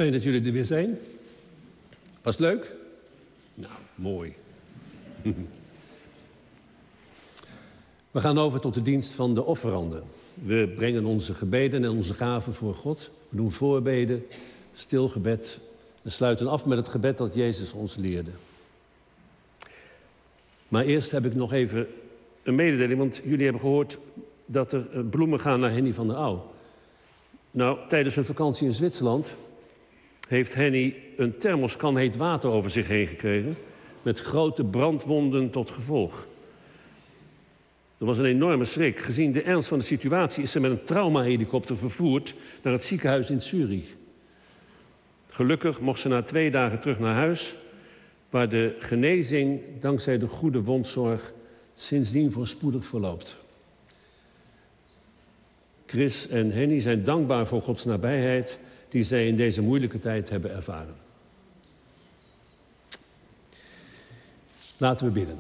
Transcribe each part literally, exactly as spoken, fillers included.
Fijn dat jullie er weer zijn. Was het leuk? Nou, mooi. We gaan over tot de dienst van de offeranden. We brengen onze gebeden en onze gaven voor God. We doen voorbeden, stilgebed. We sluiten af met het gebed dat Jezus ons leerde. Maar eerst heb ik nog even een mededeling, want jullie hebben gehoord dat er bloemen gaan naar Henny van der Au. Nou, tijdens een vakantie in Zwitserland heeft Henny een thermoskan heet water over zich heen gekregen, met grote brandwonden tot gevolg. Dat was een enorme schrik. Gezien de ernst van de situatie is ze met een traumahelikopter vervoerd naar het ziekenhuis in Zurich. Gelukkig mocht ze na twee dagen terug naar huis, waar de genezing dankzij de goede wondzorg sindsdien voorspoedig verloopt. Chris en Henny zijn dankbaar voor Gods nabijheid die zij in deze moeilijke tijd hebben ervaren. Laten we bidden.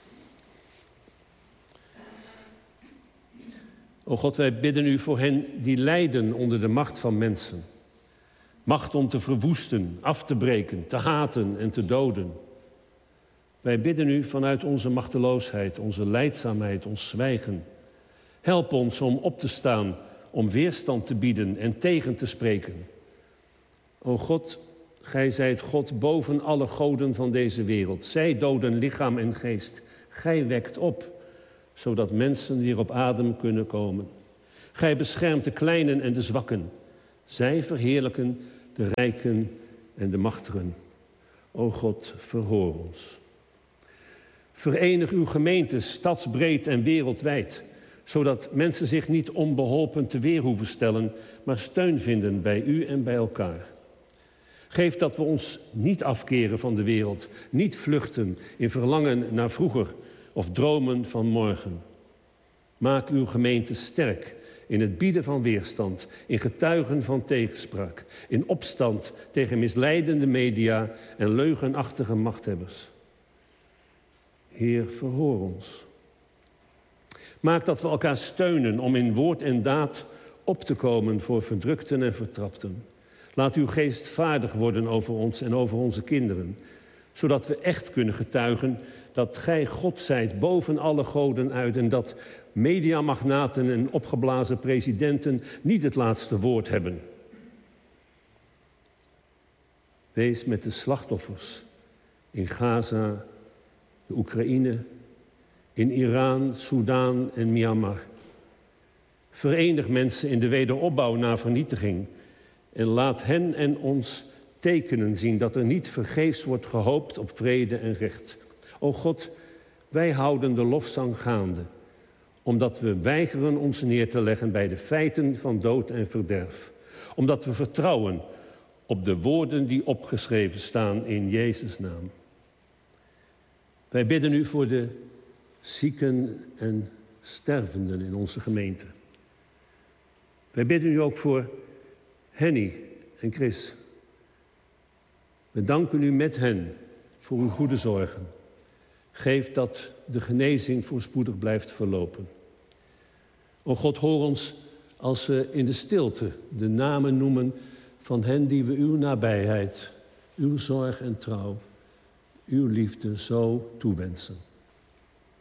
O God, wij bidden u voor hen die lijden onder de macht van mensen. Macht om te verwoesten, af te breken, te haten en te doden. Wij bidden u vanuit onze machteloosheid, onze lijdzaamheid, ons zwijgen. Help ons om op te staan, om weerstand te bieden en tegen te spreken. O God, gij zijt God boven alle goden van deze wereld. Zij doden lichaam en geest. Gij wekt op, zodat mensen weer op adem kunnen komen. Gij beschermt de kleinen en de zwakken. Zij verheerlijken de rijken en de machtigen. O God, verhoor ons. Verenig uw gemeente stadsbreed en wereldwijd, zodat mensen zich niet onbeholpen te weer hoeven stellen, maar steun vinden bij u en bij elkaar. Geef dat we ons niet afkeren van de wereld, niet vluchten in verlangen naar vroeger of dromen van morgen. Maak uw gemeente sterk in het bieden van weerstand, in getuigen van tegenspraak, in opstand tegen misleidende media en leugenachtige machthebbers. Heer, verhoor ons. Maak dat we elkaar steunen om in woord en daad op te komen voor verdrukten en vertrapten. Laat uw geest vaardig worden over ons en over onze kinderen, zodat we echt kunnen getuigen dat gij God zijt boven alle goden uit en dat mediamagnaten en opgeblazen presidenten niet het laatste woord hebben. Wees met de slachtoffers in Gaza, de Oekraïne, in Iran, Soudaan en Myanmar. Verenig mensen in de wederopbouw na vernietiging en laat hen en ons tekenen zien dat er niet vergeefs wordt gehoopt op vrede en recht. O God, wij houden de lofzang gaande, omdat we weigeren ons neer te leggen bij de feiten van dood en verderf. Omdat we vertrouwen op de woorden die opgeschreven staan in Jezus' naam. Wij bidden u voor de zieken en stervenden in onze gemeente. Wij bidden u ook voor Henny en Chris. We danken u met hen voor uw goede zorgen. Geef dat de genezing voorspoedig blijft verlopen. O God, hoor ons als we in de stilte de namen noemen van hen die we uw nabijheid, uw zorg en trouw, uw liefde zo toewensen.